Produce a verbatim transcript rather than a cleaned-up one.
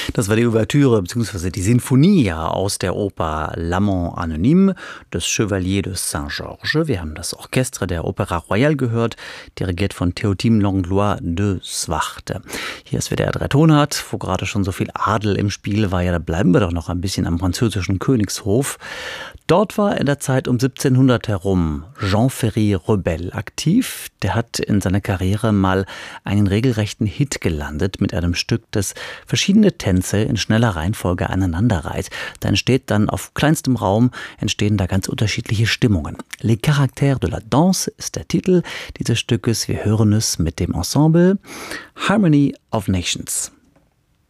Das war die Ouvertüre bzw. die Sinfonie ja aus der Oper L'Amant Anonyme des Chevalier de Saint-Georges. Wir haben das Orchestre der Opéra Royale gehört, dirigiert von Théotime Langlois de Swart. Hier ist wieder der drei Tonart, wo gerade schon so viel Adel im Spiel war. Ja, da bleiben wir doch noch ein bisschen am französischen Königshof. Dort war in der Zeit um siebzehnhundert herum Jean Ferry Rebel aktiv. Der hat in seiner Karriere mal einen regelrechten Hit gelandet mit einem Stück, das verschiedene Tänze in schneller Reihenfolge aneinanderreiht. Da entsteht dann auf kleinstem Raum, entstehen da ganz unterschiedliche Stimmungen. Les Caractères de la Danse ist der Titel dieses Stückes. Wir hören es mit dem Ensemble Harmony of Nations.